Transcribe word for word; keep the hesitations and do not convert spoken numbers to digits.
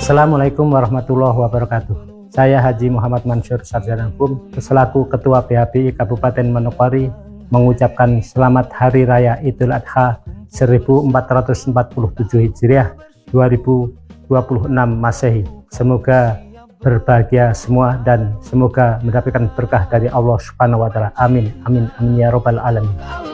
Assalamualaikum warahmatullahi wabarakatuh. Saya Haji Muhammad Mansur Sarjana Hukum selaku Ketua P H B I Kabupaten Manokwari mengucapkan selamat Hari Raya Idul Adha seribu empat ratus empat puluh tujuh Hijriah dua ribu dua puluh enam Masehi. Semoga berbahagia semua dan semoga mendapatkan berkah dari Allah Subhanahu wa taala. Amin amin amin ya robbal alamin.